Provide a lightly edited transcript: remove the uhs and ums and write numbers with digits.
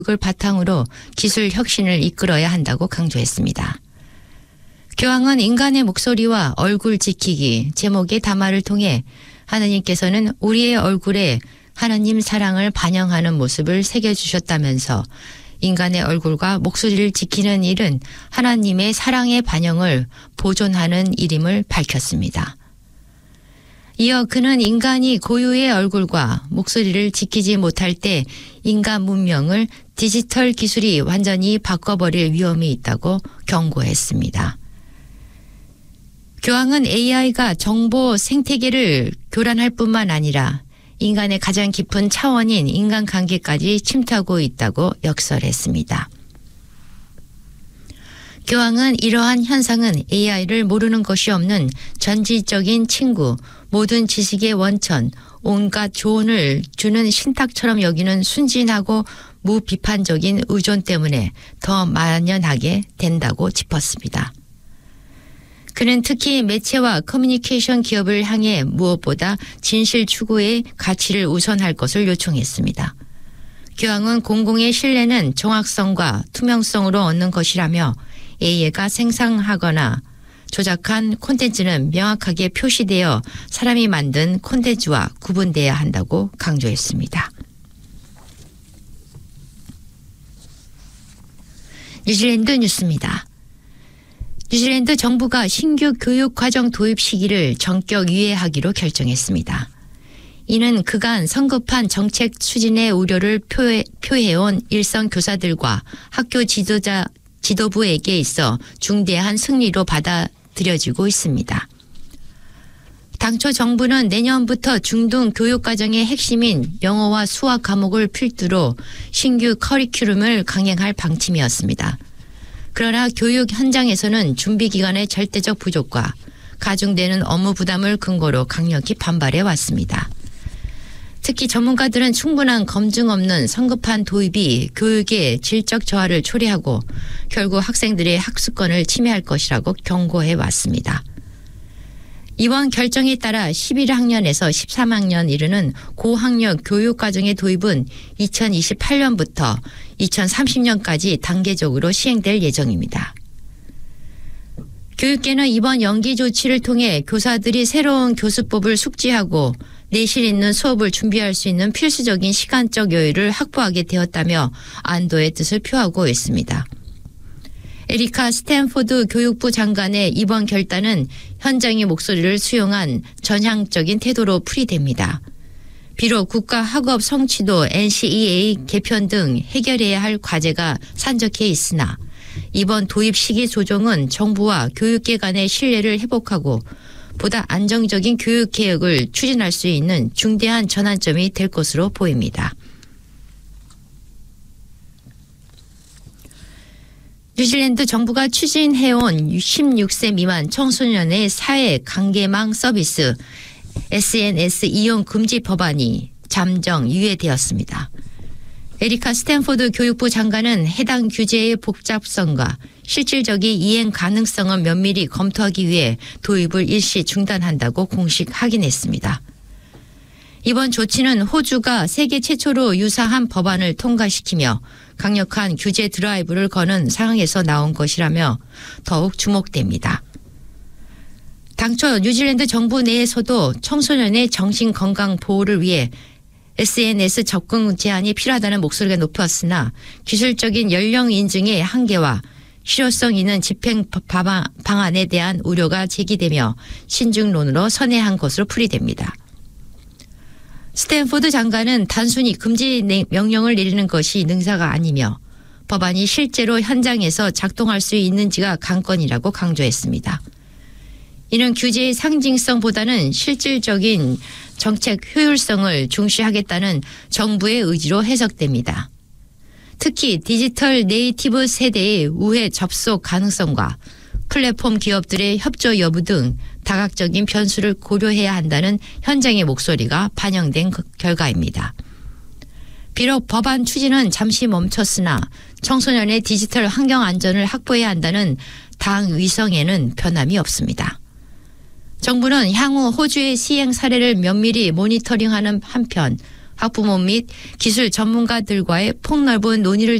을 바탕으로 기술 혁신을 이끌어야 한다고 강조했습니다. 교황은 인간의 목소리와 얼굴 지키기 제목의 담화를 통해 하느님께서는 우리의 얼굴에 하느님 사랑을 반영하는 모습을 새겨주셨다면서 인간의 얼굴과 목소리를 지키는 일은 하나님의 사랑의 반영을 보존하는 일임을 밝혔습니다. 이어 그는 인간이 고유의 얼굴과 목소리를 지키지 못할 때 인간 문명을 디지털 기술이 완전히 바꿔버릴 위험이 있다고 경고했습니다. 교황은 AI가 정보 생태계를 교란할 뿐만 아니라 인간의 가장 깊은 차원인 인간관계까지 침투하고 있다고 역설했습니다. 교황은 이러한 현상은 AI를 모르는 것이 없는 전지적인 친구, 모든 지식의 원천, 온갖 조언을 주는 신탁처럼 여기는 순진하고 무비판적인 의존 때문에 더 만연하게 된다고 짚었습니다. 그는 특히 매체와 커뮤니케이션 기업을 향해 무엇보다 진실 추구의 가치를 우선할 것을 요청했습니다. 교황은 공공의 신뢰는 정확성과 투명성으로 얻는 것이라며 AI가 생성하거나 조작한 콘텐츠는 명확하게 표시되어 사람이 만든 콘텐츠와 구분돼야 한다고 강조했습니다. 뉴질랜드 뉴스입니다. 뉴질랜드 정부가 신규 교육과정 도입 시기를 전격 유예하기로 결정했습니다. 이는 그간 성급한 정책 추진의 우려를 표해온 일선 교사들과 학교 지도부에게 있어 중대한 승리로 받아들여지고 있습니다. 당초 정부는 내년부터 중등 교육과정의 핵심인 영어와 수학 과목을 필두로 신규 커리큘럼을 강행할 방침이었습니다. 그러나 교육 현장에서는 준비 기간의 절대적 부족과 가중되는 업무 부담을 근거로 강력히 반발해 왔습니다. 특히 전문가들은 충분한 검증 없는 성급한 도입이 교육의 질적 저하를 초래하고 결국 학생들의 학습권을 침해할 것이라고 경고해 왔습니다. 이번 결정에 따라 11학년에서 13학년 이르는 고학력 교육과정의 도입은 2028년부터 2030년까지 단계적으로 시행될 예정입니다. 교육계는 이번 연기 조치를 통해 교사들이 새로운 교수법을 숙지하고 내실 있는 수업을 준비할 수 있는 필수적인 시간적 여유를 확보하게 되었다며 안도의 뜻을 표하고 있습니다. 에리카 스탠포드 교육부 장관의 이번 결단은 현장의 목소리를 수용한 전향적인 태도로 풀이됩니다. 비록 국가 학업 성취도 NCEA 개편 등 해결해야 할 과제가 산적해 있으나 이번 도입 시기 조정은 정부와 교육계 간의 신뢰를 회복하고 보다 안정적인 교육 개혁을 추진할 수 있는 중대한 전환점이 될 것으로 보입니다. 뉴질랜드 정부가 추진해온 16세 미만 청소년의 사회 관계망 서비스 SNS 이용 금지 법안이 잠정 유예되었습니다. 에리카 스탠포드 교육부 장관은 해당 규제의 복잡성과 실질적인 이행 가능성을 면밀히 검토하기 위해 도입을 일시 중단한다고 공식 확인했습니다. 이번 조치는 호주가 세계 최초로 유사한 법안을 통과시키며 강력한 규제 드라이브를 거는 상황에서 나온 것이라며 더욱 주목됩니다. 당초 뉴질랜드 정부 내에서도 청소년의 정신건강 보호를 위해 SNS 접근 제한이 필요하다는 목소리가 높았으나 기술적인 연령 인증의 한계와 실효성 있는 집행 방안에 대한 우려가 제기되며 신중론으로 선회한 것으로 풀이됩니다. 스탠포드 장관은 단순히 금지 명령을 내리는 것이 능사가 아니며 법안이 실제로 현장에서 작동할 수 있는지가 관건이라고 강조했습니다. 이는 규제의 상징성보다는 실질적인 정책 효율성을 중시하겠다는 정부의 의지로 해석됩니다. 특히 디지털 네이티브 세대의 우회 접속 가능성과 플랫폼 기업들의 협조 여부 등 다각적인 변수를 고려해야 한다는 현장의 목소리가 반영된 결과입니다. 비록 법안 추진은 잠시 멈췄으나 청소년의 디지털 환경 안전을 확보해야 한다는 당 위성에는 변함이 없습니다. 정부는 향후 호주의 시행 사례를 면밀히 모니터링하는 한편 학부모 및 기술 전문가들과의 폭넓은 논의를